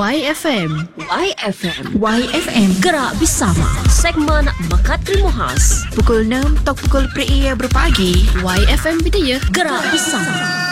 YFM. YFM. YFM. Gerak bersama. Segmen Mekat Terima Khas. Pukul 6 atau pukul 3 berpagi. YFM Bidaya. Gerak bersama.